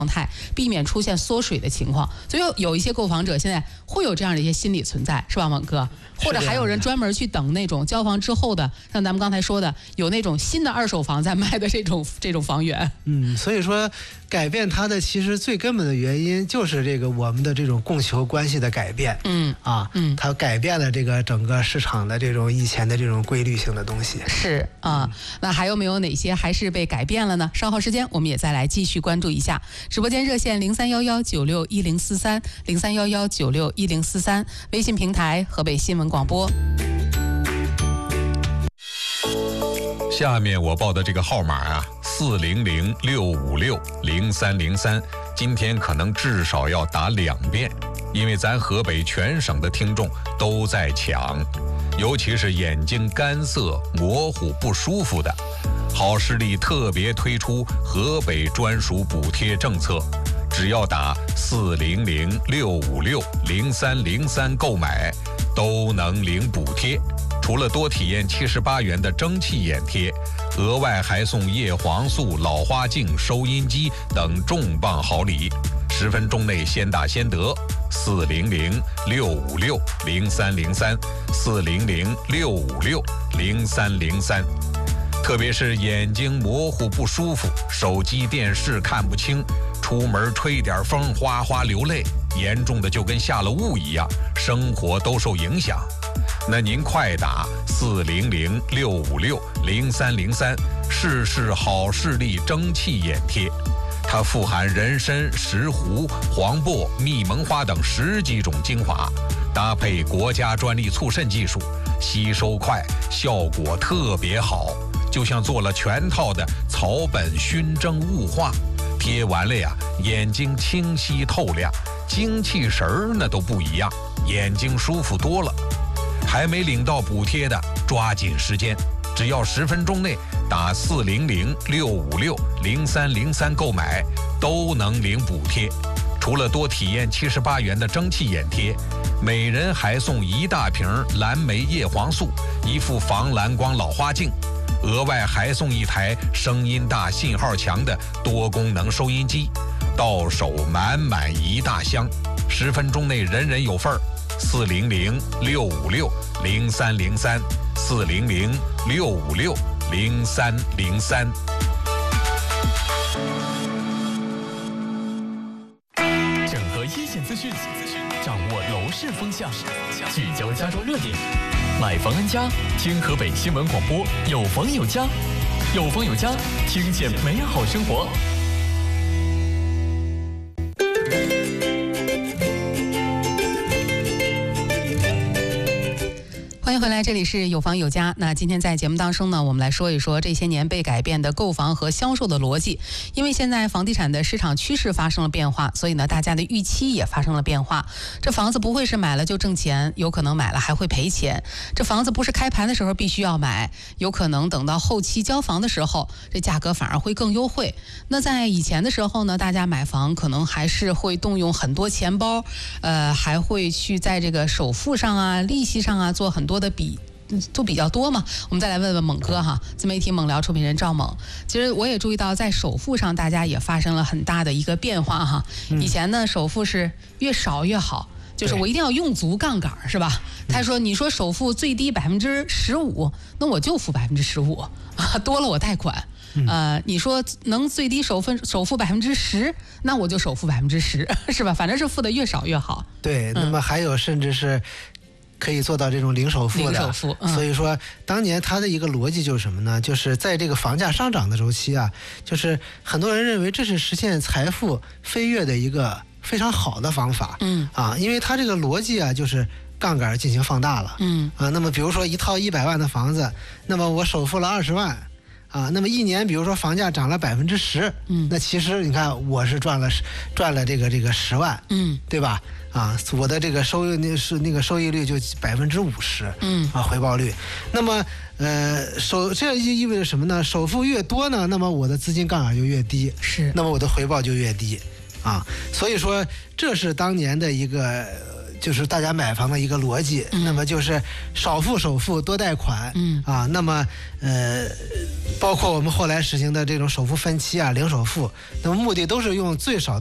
态，避免出现缩水的情况。所以有一些购房者现在会有这样的一些心理存在，是吧，猛哥？或者还有人专门去等那种交房之后的，像咱们刚才说的，有那种新的二手房在卖的这种房源。 所以说改变它的其实最根本的原因就是这个我们的这种供求关系的改变。它改变了这个整个市场的这种以前的这种规律性的东西。 是啊，那还有没有哪些还是被改变了呢？稍后时间我们也再来继续关注一下。直播间热线0311961043，0311961043，微信平台河北新闻广播。 下面我报的这个号码啊，400-656-0303，今天可能至少要打2遍，因为咱河北全省的听众都在抢，尤其是眼睛干涩、模糊、不舒服的，好视力特别推出河北专属补贴政策，只要打400-656-0303购买，都能领补贴。除了多体验78元的蒸汽眼贴，额外还送叶黄素、老花镜、收音机等重磅好礼，10分钟内先打先得。400-656-0303，400-656-0303。特别是眼睛模糊不舒服，手机电视看不清，出门吹点风哗哗流泪，严重的就跟下了雾一样，生活都受影响。那您快打400-656-0303，试试好视力蒸汽眼贴，它富含人参、石斛、黄柏、蜜蒙花等10几种精华，搭配国家专利促渗技术，吸收快，效果特别好，就像做了全套的草本熏蒸雾化，贴完了呀，眼睛清晰透亮，精气神儿那都不一样，眼睛舒服多了。还没领到补贴的，抓紧时间，只要10分钟内打400-656-0303购买，都能领补贴。除了多体验78元的蒸汽眼贴，每人还送1大瓶蓝莓叶黄素，1副防蓝光老花镜，额外还送1台声音大、信号强的多功能收音机，到手满满1大箱，10分钟内人人有份儿。400-656-0303，400-656-0303。 整合一线资讯，掌握楼市风向，聚焦家装热点，买房安家，听河北新闻广播，有房有家，有房有家，听见美好生活。 欢迎回来，这里是有房有家。那今天在节目当中呢，我们来说一说这些年被改变的购房和销售的逻辑。因为现在房地产的市场趋势发生了变化，所以呢，大家的预期也发生了变化。这房子不会是买了就挣钱，有可能买了还会赔钱。这房子不是开盘的时候必须要买，有可能等到后期交房的时候，这价格反而会更优惠。那在以前的时候呢，大家买房可能还是会动用很多钱包，还会去在这个首付上啊、利息上啊做很多的都比较多嘛。我们再来问问猛哥哈，自媒体猛聊出品人赵猛。其实我也注意到，在首付上大家也发生了很大的一个变化哈。以前呢，首付是越少越好，就是我一定要用足杠杆，是吧？他说，你说首付最低15%，那我就付15%，多了我贷款。你说能最低首付10%，那我就首付10%，是吧？反正是付的越少越好。 对，那么还有甚至是可以做到这种零首付的。所以说当年它的一个逻辑就是什么呢？就是在这个房价上涨的周期啊，就是很多人认为这是实现财富飞跃的一个非常好的方法。因为它这个逻辑啊，就是杠杆进行放大了。那么比如说一套100万的房子，那么我首付了20万。那么一年，比如说房价涨了10%，那其实你看我是赚了这个10万，对吧？我的这个收益率就50%，回报率。那么这样就意味着什么呢？首付越多呢，那么我的资金杠杆就越低，那么我的回报就越低，所以说这是当年的一个就是大家买房的一个逻辑，那么就是少付首付多贷款，那么包括我们后来实行的这种首付分期啊、零首付，那么目的都是用最少